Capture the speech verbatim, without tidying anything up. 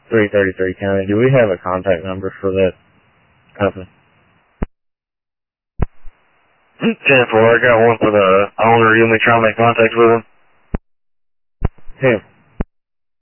three thirty-three County. Do we have a contact number for that company? ten four, I got one for the owner. You want me to try and make contact with him? Him.